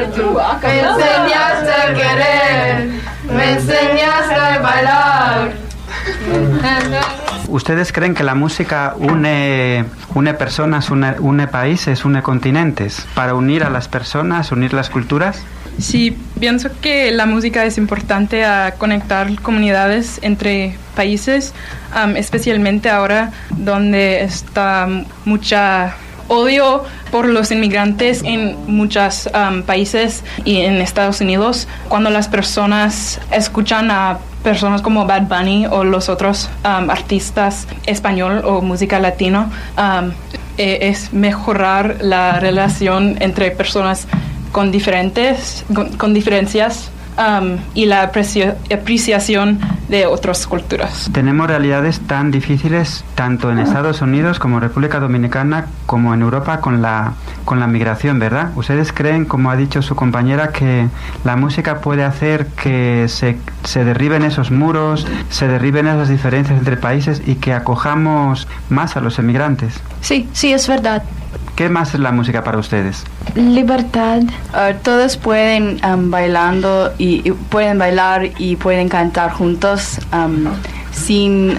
Me enseñaste a querer, me enseñaste a bailar. ¿Ustedes creen que la música une personas, une países, une continentes? Para unir a las personas, unir las culturas. Sí, pienso que la música es importante a conectar comunidades entre países, especialmente ahora donde está mucha odio por los inmigrantes en muchos países y en Estados Unidos. Cuando las personas escuchan a personas como Bad Bunny o los otros artistas español o música latino, es mejorar la relación entre personas con diferencias y la apreciación de otras culturas. Tenemos realidades tan difíciles tanto en Estados Unidos como en República Dominicana como en Europa con la migración, ¿verdad? ¿Ustedes creen, como ha dicho su compañera, que la música puede hacer que se derriben esos muros, se derriben esas diferencias entre países y que acojamos más a los emigrantes? Sí, es verdad. ¿Qué más es la música para ustedes? Libertad. Todos pueden bailando y pueden bailar y pueden cantar juntos sin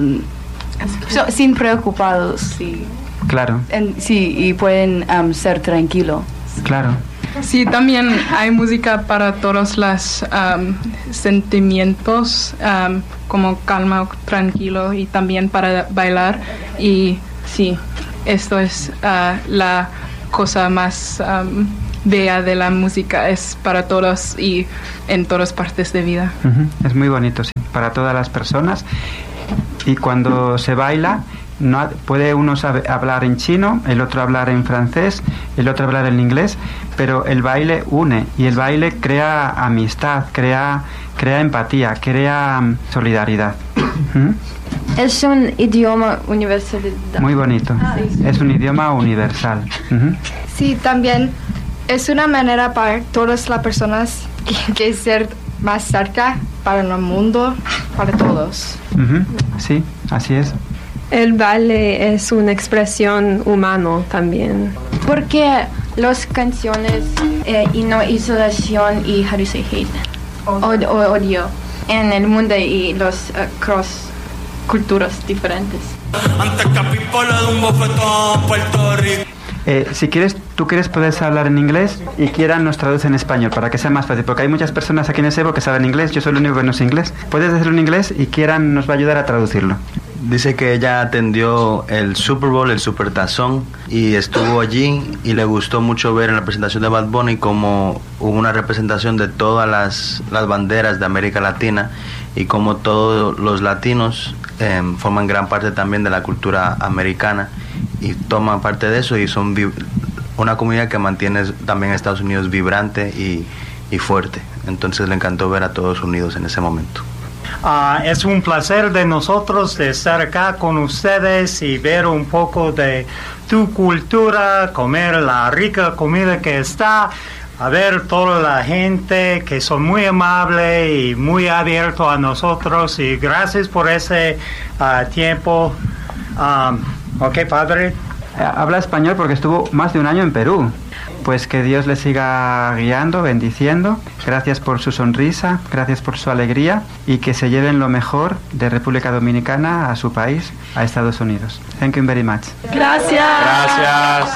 preocupados. Sí. Claro. Y pueden ser tranquilos. Claro. Sí, también hay música para todos los sentimientos, como calma, tranquilo, y también para bailar. Y sí, esto es la cosa más bella de la música, es para todos y en todas partes de vida. Es muy bonito, sí, para todas las personas. Y cuando se baila, puede uno hablar en chino, el otro hablar en francés, el otro hablar en inglés, pero el baile une y el baile crea amistad, crea empatía, crea solidaridad. Es un idioma universal. Muy bonito. Sí. Es un idioma universal. Sí, también es una manera para todas las personas que ser más cerca para el mundo, para todos. Sí, así es. El baile es una expresión humana también. Porque las canciones y no isolación y how do you say hate? Odio en el mundo y los cross culturas diferentes. Si quieres, tú puedes hablar en inglés y Kieran nos traduce en español para que sea más fácil, porque hay muchas personas aquí en el SEBO que saben inglés, yo soy el único que no sé inglés. Puedes decirlo en inglés y Kieran nos va a ayudar a traducirlo. Dice que ella atendió el Super Bowl, el Supertazón, y estuvo allí y le gustó mucho ver en la presentación de Bad Bunny como hubo una representación de todas las banderas de América Latina y como todos los latinos forman gran parte también de la cultura americana y toman parte de eso y son una comunidad que mantiene también a Estados Unidos vibrante y fuerte. Entonces le encantó ver a todos unidos en ese momento. Es un placer de nosotros de estar acá con ustedes y ver un poco de tu cultura, comer la rica comida que está, a ver toda la gente que son muy amables y muy abiertos a nosotros y gracias por ese tiempo. Ok, padre. Habla español porque estuvo más de un año en Perú. Pues que Dios le siga guiando, bendiciendo. Gracias por su sonrisa, gracias por su alegría y que se lleven lo mejor de República Dominicana a su país, a Estados Unidos. Thank you very much. Gracias. Gracias.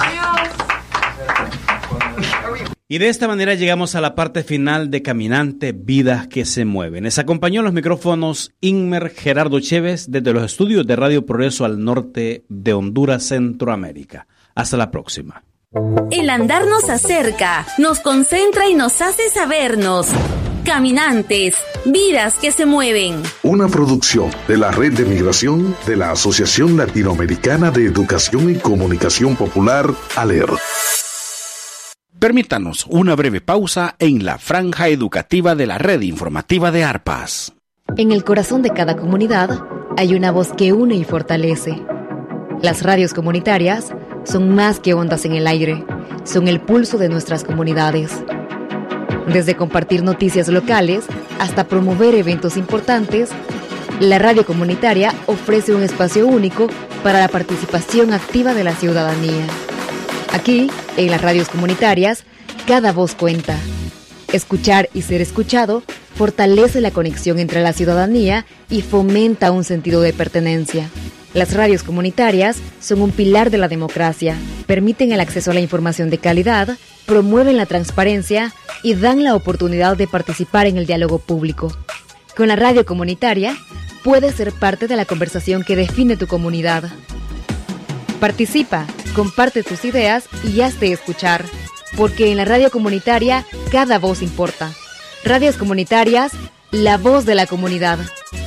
Y de esta manera llegamos a la parte final de Caminante, Vidas que se mueven. Les acompañó en los micrófonos Inmer Gerardo Chévez desde los estudios de Radio Progreso al norte de Honduras, Centroamérica. Hasta la próxima. El andar nos acerca, nos concentra y nos hace sabernos. Caminantes, vidas que se mueven. Una producción de la Red de Migración de la Asociación Latinoamericana de Educación y Comunicación Popular, ALER. Permítanos una breve pausa en la franja educativa de la red informativa de ARPAS. En el corazón de cada comunidad hay una voz que une y fortalece. Las radios comunitarias son más que ondas en el aire, son el pulso de nuestras comunidades. Desde compartir noticias locales hasta promover eventos importantes, la radio comunitaria ofrece un espacio único para la participación activa de la ciudadanía. Aquí, en las radios comunitarias, cada voz cuenta. Escuchar y ser escuchado fortalece la conexión entre la ciudadanía y fomenta un sentido de pertenencia. Las radios comunitarias son un pilar de la democracia, permiten el acceso a la información de calidad, promueven la transparencia y dan la oportunidad de participar en el diálogo público. Con la radio comunitaria, puedes ser parte de la conversación que define tu comunidad. Participa, comparte tus ideas y hazte escuchar, porque en la radio comunitaria cada voz importa. Radios comunitarias, la voz de la comunidad.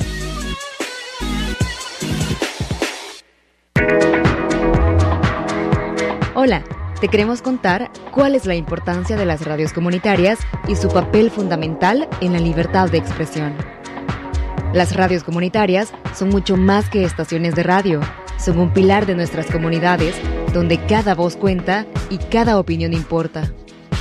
Hola, te queremos contar cuál es la importancia de las radios comunitarias y su papel fundamental en la libertad de expresión. Las radios comunitarias son mucho más que estaciones de radio. Son un pilar de nuestras comunidades, donde cada voz cuenta y cada opinión importa.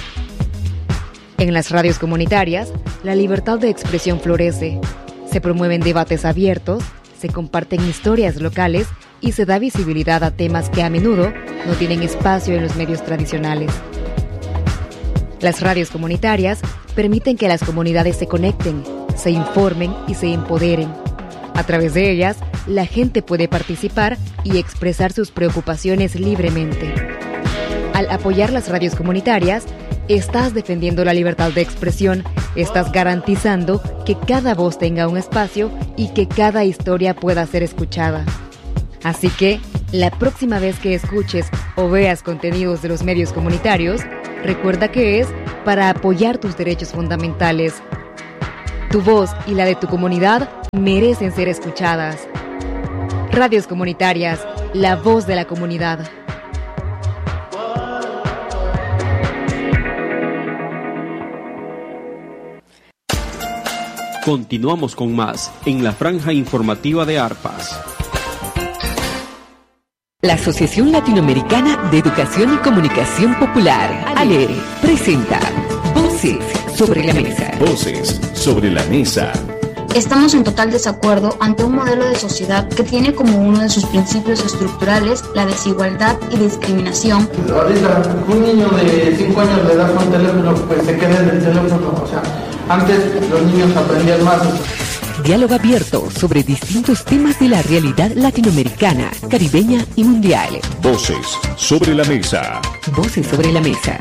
En las radios comunitarias, la libertad de expresión florece. Se promueven debates abiertos, se comparten historias locales y se da visibilidad a temas que a menudo no tienen espacio en los medios tradicionales. Las radios comunitarias permiten que las comunidades se conecten, se informen y se empoderen. A través de ellas, la gente puede participar y expresar sus preocupaciones libremente. Al apoyar las radios comunitarias, estás defendiendo la libertad de expresión, estás garantizando que cada voz tenga un espacio y que cada historia pueda ser escuchada. Así que, la próxima vez que escuches o veas contenidos de los medios comunitarios, recuerda que es para apoyar tus derechos fundamentales. Tu voz y la de tu comunidad merecen ser escuchadas. Radios comunitarias, la voz de la comunidad. Continuamos con más en la franja informativa de Arpas. La Asociación Latinoamericana de Educación y Comunicación Popular, ALER, presenta Voces sobre la Mesa. Voces sobre la Mesa. Estamos en total desacuerdo ante un modelo de sociedad que tiene como uno de sus principios estructurales la desigualdad y discriminación. Ahorita un niño de 5 años le das un teléfono, pues se queda en el teléfono, o sea, antes los niños aprendían más. Diálogo abierto sobre distintos temas de la realidad latinoamericana, caribeña y mundial. Voces sobre la Mesa. Voces sobre la Mesa.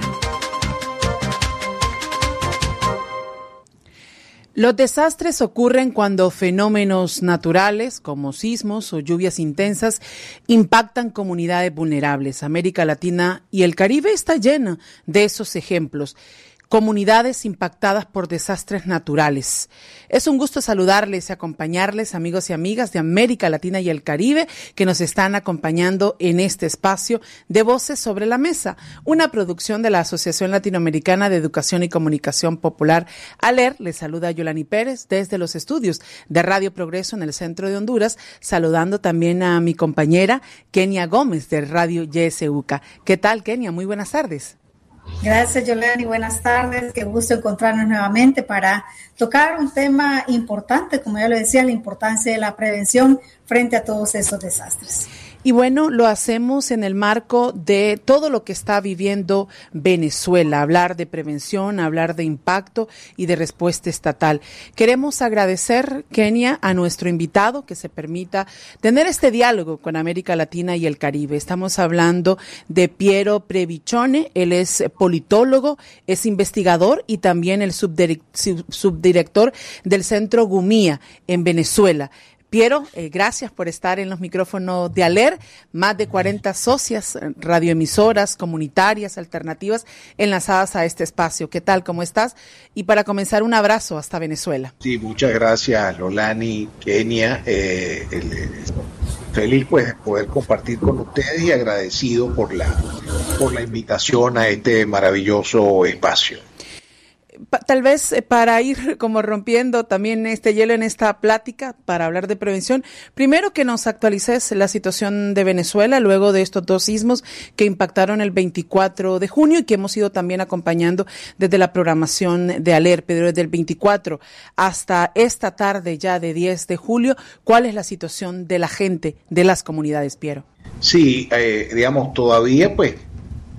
Los desastres ocurren cuando fenómenos naturales como sismos o lluvias intensas impactan comunidades vulnerables. América Latina y el Caribe está llena de esos ejemplos. Comunidades impactadas por desastres naturales. Es un gusto saludarles y acompañarles, amigos y amigas de América Latina y el Caribe, que nos están acompañando en este espacio de Voces sobre la Mesa, una producción de la Asociación Latinoamericana de Educación y Comunicación Popular, ALER. Les saluda Yolani Pérez desde los estudios de Radio Progreso en el centro de Honduras, saludando también a mi compañera Kenia Gómez de Radio YSUCA. ¿Qué tal, Kenia? Muy buenas tardes. Gracias, Yolani. Buenas tardes. Qué gusto encontrarnos nuevamente para tocar un tema importante, como ya lo decía, la importancia de la prevención frente a todos esos desastres. Y bueno, lo hacemos en el marco de todo lo que está viviendo Venezuela, hablar de prevención, hablar de impacto y de respuesta estatal. Queremos agradecer, Kenia, a nuestro invitado que se permita tener este diálogo con América Latina y el Caribe. Estamos hablando de Piero Previcione. Él es politólogo, es investigador y también el subdirector del Centro Gumía en Venezuela. Piero, gracias por estar en los micrófonos de ALER, más de 40 socias, radioemisoras, comunitarias, alternativas, enlazadas a este espacio. ¿Qué tal? ¿Cómo estás? Y para comenzar, un abrazo hasta Venezuela. Sí, muchas gracias, Lolani, Kenia. Feliz pues de poder compartir con ustedes y agradecido por la invitación a este maravilloso espacio. Tal vez para ir como rompiendo también este hielo en esta plática para hablar de prevención, primero que nos actualices la situación de Venezuela luego de estos dos sismos que impactaron el 24 de junio y que hemos ido también acompañando desde la programación de ALER, pero desde el 24 hasta esta tarde ya de 10 de julio, ¿cuál es la situación de la gente, de las comunidades, Piero? Sí, digamos, todavía pues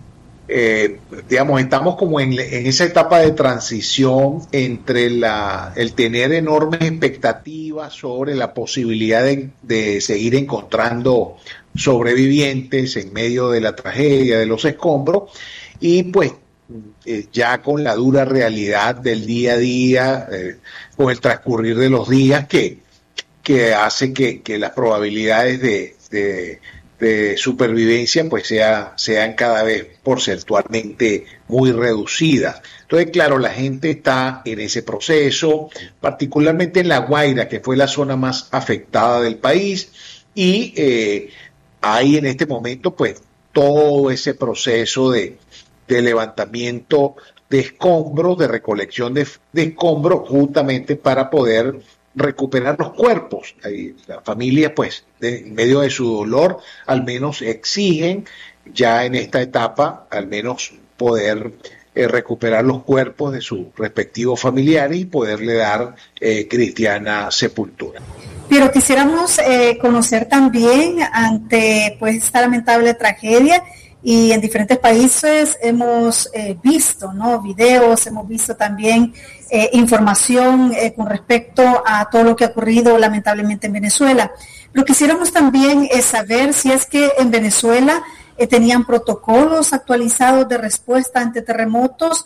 estamos como en esa etapa de transición entre el tener enormes expectativas sobre la posibilidad de seguir encontrando sobrevivientes en medio de la tragedia, de los escombros, y pues ya con la dura realidad del día a día, con el transcurrir de los días que hace que las probabilidades de supervivencia pues sean cada vez porcentualmente muy reducidas. Entonces, claro, la gente está en ese proceso, particularmente en La Guaira, que fue la zona más afectada del país, y hay en este momento pues todo ese proceso de levantamiento de escombros, de recolección de escombros, justamente para poder recuperar los cuerpos. La familia, pues, en medio de su dolor, al menos exigen ya en esta etapa, al menos poder recuperar los cuerpos de sus respectivos familiares y poderle dar cristiana sepultura. Pero quisiéramos conocer también, ante pues esta lamentable tragedia, y en diferentes países hemos visto, ¿no?, videos, hemos visto también información con respecto a todo lo que ha ocurrido lamentablemente en Venezuela. Pero quisiéramos también saber si es que en Venezuela tenían protocolos actualizados de respuesta ante terremotos,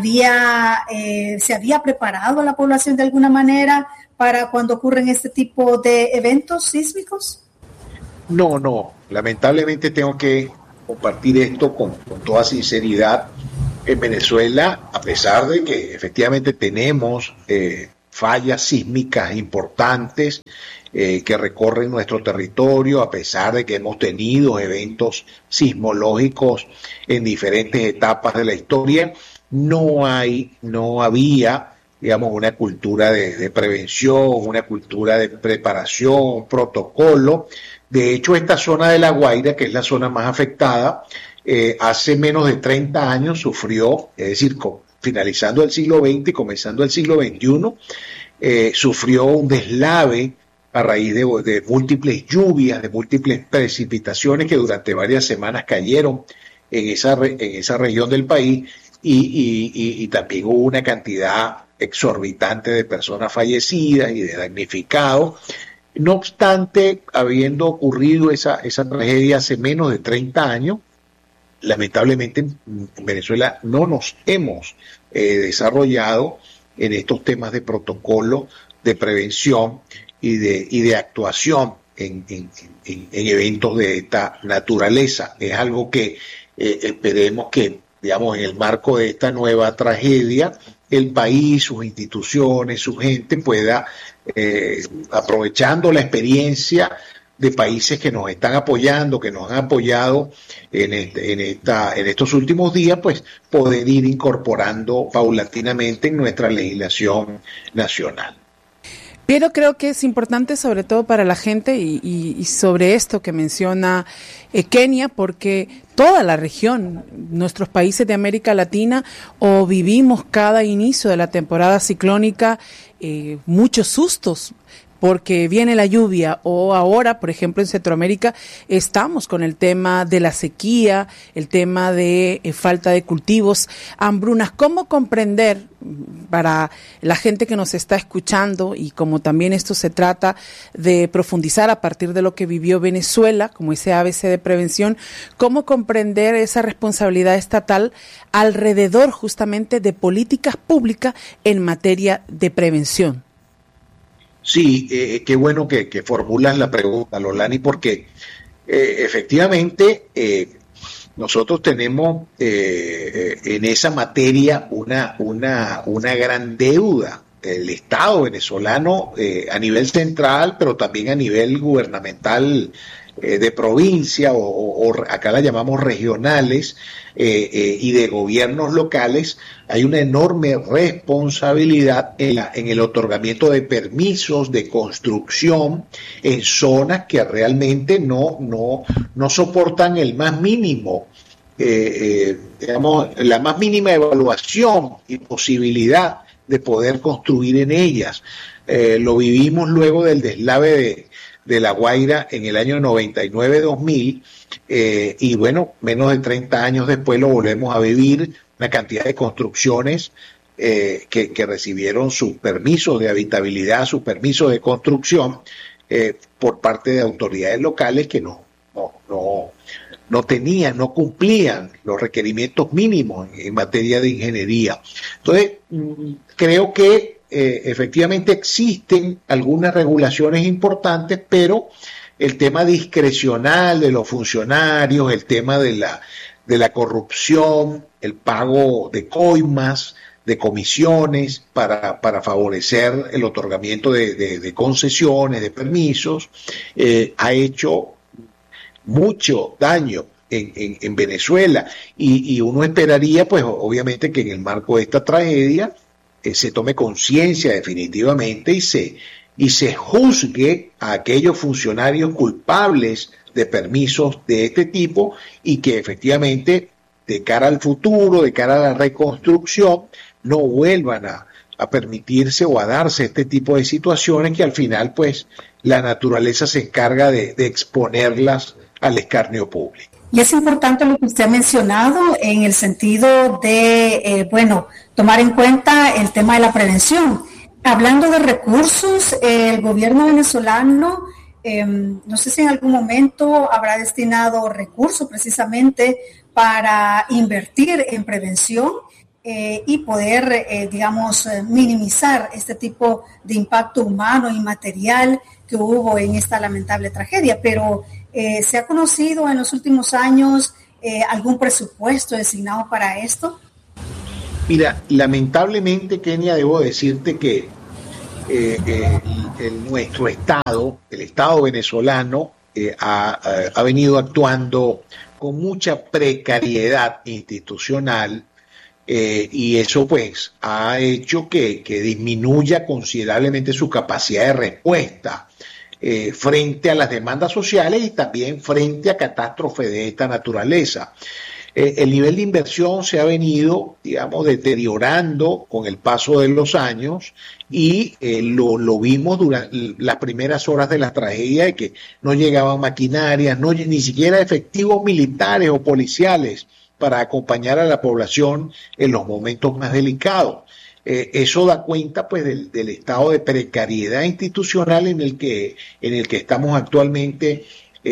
se había preparado la población de alguna manera para cuando ocurren este tipo de eventos sísmicos. No, lamentablemente tengo que compartir esto con toda sinceridad. En Venezuela, a pesar de que efectivamente tenemos fallas sísmicas importantes que recorren nuestro territorio, a pesar de que hemos tenido eventos sismológicos en diferentes etapas de la historia, no había, digamos, una cultura de prevención, una cultura de preparación, protocolo. De hecho, esta zona de La Guaira, que es la zona más afectada, hace menos de 30 años sufrió, es decir, finalizando el siglo XX y comenzando el siglo XXI, sufrió un deslave a raíz de múltiples lluvias, de múltiples precipitaciones que durante varias semanas cayeron en esa región del país, y también hubo una cantidad exorbitante de personas fallecidas y de damnificados. No obstante, habiendo ocurrido esa tragedia hace menos de 30 años, lamentablemente en Venezuela no nos hemos desarrollado en estos temas de protocolo, de prevención y de actuación en eventos de esta naturaleza. Es algo que esperemos que, digamos, en el marco de esta nueva tragedia, el país, sus instituciones, su gente pueda, aprovechando la experiencia de países que nos están apoyando, que nos han apoyado en estos últimos días, pues poder ir incorporando paulatinamente en nuestra legislación nacional. Pero creo que es importante, sobre todo para la gente, y sobre esto que menciona Kenia, porque toda la región, nuestros países de América Latina, o vivimos cada inicio de la temporada ciclónica muchos sustos, porque viene la lluvia, o ahora, por ejemplo, en Centroamérica estamos con el tema de la sequía, el tema de falta de cultivos, hambrunas. ¿Cómo comprender para la gente que nos está escuchando, y como también esto se trata de profundizar a partir de lo que vivió Venezuela, como ese ABC de prevención, cómo comprender esa responsabilidad estatal alrededor justamente de políticas públicas en materia de prevención? Sí, qué bueno que formulas la pregunta, Lolani, porque efectivamente nosotros tenemos en esa materia una gran deuda. El Estado venezolano a nivel central, pero también a nivel gubernamental de provincia, o acá la llamamos regionales, y de gobiernos locales, hay una enorme responsabilidad en el otorgamiento de permisos de construcción en zonas que realmente no soportan el más mínimo, digamos, la más mínima evaluación y posibilidad de poder construir en ellas. Lo vivimos luego del deslave de La Guaira en el año 99-2000, y bueno, menos de 30 años después lo volvemos a vivir, una cantidad de construcciones que recibieron sus permisos de habitabilidad, sus permisos de construcción por parte de autoridades locales que no cumplían los requerimientos mínimos en materia de ingeniería. Entonces, creo que efectivamente existen algunas regulaciones importantes, pero el tema discrecional de los funcionarios, el tema de la corrupción, el pago de coimas, de comisiones para favorecer el otorgamiento de concesiones, de permisos, ha hecho mucho daño en Venezuela, y uno esperaría, pues obviamente, que en el marco de esta tragedia se tome conciencia definitivamente y se juzgue a aquellos funcionarios culpables de permisos de este tipo, y que efectivamente de cara al futuro, de cara a la reconstrucción, no vuelvan a permitirse o a darse este tipo de situaciones que al final pues la naturaleza se encarga de exponerlas al escarnio público. Y es importante lo que usted ha mencionado en el sentido de, tomar en cuenta el tema de la prevención. Hablando de recursos, el gobierno venezolano, no sé si en algún momento habrá destinado recursos precisamente para invertir en prevención y poder, minimizar este tipo de impacto humano y material que hubo en esta lamentable tragedia. Pero ¿se ha conocido en los últimos años algún presupuesto designado para esto? Mira, lamentablemente, Kenia, debo decirte que nuestro Estado, el Estado venezolano, ha venido actuando con mucha precariedad institucional, y eso pues ha hecho que disminuya considerablemente su capacidad de respuesta frente a las demandas sociales y también frente a catástrofes de esta naturaleza. El nivel de inversión se ha venido, deteriorando con el paso de los años, y lo vimos durante las primeras horas de la tragedia, de que no llegaban maquinarias, ni siquiera efectivos militares o policiales para acompañar a la población en los momentos más delicados. Eso da cuenta pues del estado de precariedad institucional en el que estamos actualmente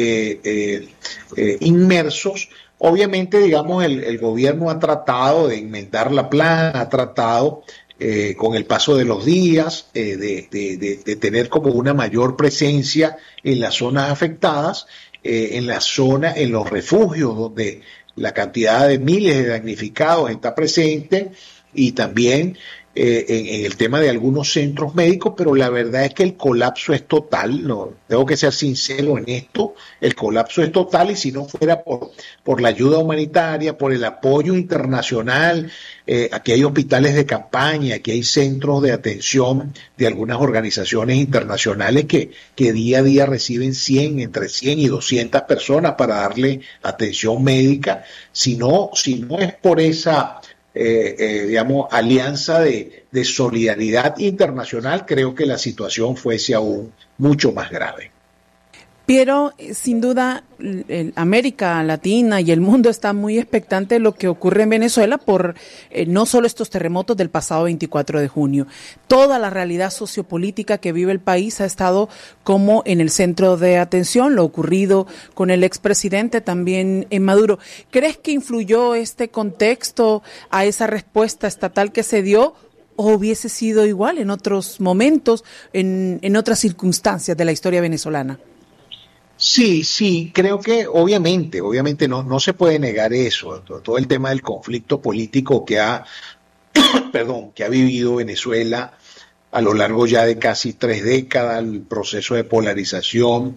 inmersos. Obviamente, el gobierno ha tratado de enmendar la plana, ha tratado con el paso de los días de tener como una mayor presencia en las zonas afectadas, en los refugios donde la cantidad de miles de damnificados está presente, y también en el tema de algunos centros médicos, pero la verdad es que el colapso es total. No, tengo que ser sincero en esto, el colapso es total, y si no fuera por la ayuda humanitaria, por el apoyo internacional, aquí hay hospitales de campaña, aquí hay centros de atención de algunas organizaciones internacionales que día a día reciben entre 100 y 200 personas para darle atención médica. Si no es por esa alianza de solidaridad internacional, creo que la situación fuese aún mucho más grave. Pero sin duda América Latina y el mundo está muy expectante de lo que ocurre en Venezuela por no solo estos terremotos del pasado 24 de junio. Toda la realidad sociopolítica que vive el país ha estado como en el centro de atención, lo ocurrido con el expresidente también en Maduro. ¿Crees que influyó este contexto a esa respuesta estatal que se dio, o hubiese sido igual en otros momentos, en otras circunstancias de la historia venezolana? Sí, creo que obviamente no se puede negar eso, todo el tema del conflicto político que ha vivido Venezuela a lo largo ya de casi 3 décadas, el proceso de polarización.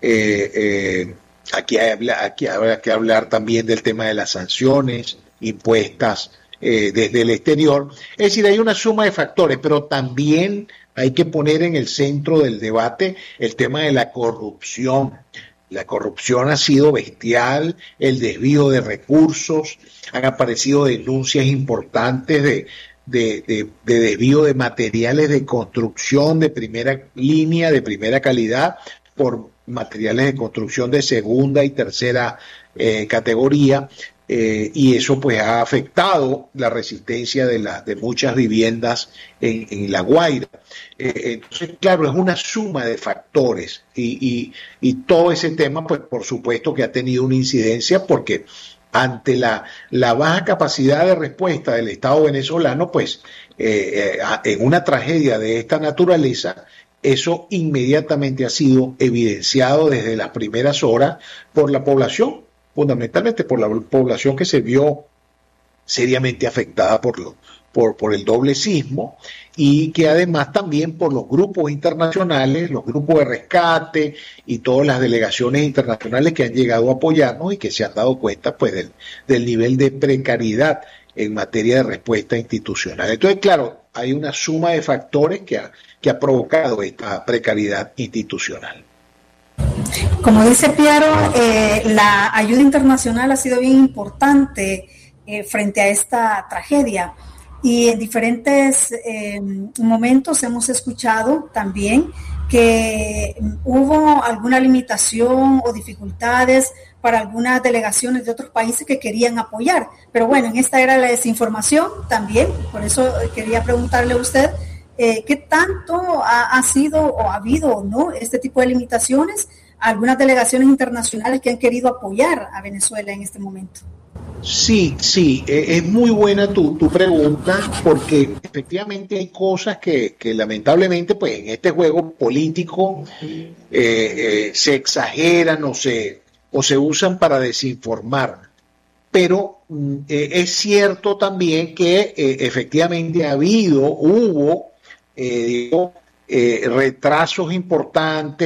Aquí habrá que hablar también del tema de las sanciones impuestas desde el exterior. Es decir, hay una suma de factores, pero también hay que poner en el centro del debate el tema de la corrupción. La corrupción ha sido bestial, el desvío de recursos, han aparecido denuncias importantes de desvío de materiales de construcción de primera línea, de primera calidad, por materiales de construcción de segunda y tercera categoría, y eso pues ha afectado la resistencia de muchas viviendas en La Guaira. Entonces, claro, es una suma de factores y todo ese tema, pues por supuesto que ha tenido una incidencia, porque ante la baja capacidad de respuesta del Estado venezolano, pues en una tragedia de esta naturaleza, eso inmediatamente ha sido evidenciado desde las primeras horas por la población, fundamentalmente por la población que se vio seriamente afectada por el doble sismo, y que además también por los grupos internacionales, los grupos de rescate y todas las delegaciones internacionales que han llegado a apoyarnos y que se han dado cuenta pues del nivel de precariedad en materia de respuesta institucional. Entonces, claro, hay una suma de factores que ha provocado esta precariedad institucional. Como dice Piero, la ayuda internacional ha sido bien importante frente a esta tragedia, y en diferentes momentos hemos escuchado también que hubo alguna limitación o dificultades para algunas delegaciones de otros países que querían apoyar. Pero bueno, en esta era la desinformación también, por eso quería preguntarle a usted qué tanto ha sido o ha habido o no este tipo de limitaciones a algunas delegaciones internacionales que han querido apoyar a Venezuela en este momento. Sí, es muy buena tu pregunta, porque efectivamente hay cosas que lamentablemente pues en este juego político se exageran o se usan para desinformar, pero es cierto también que efectivamente hubo retrasos importantes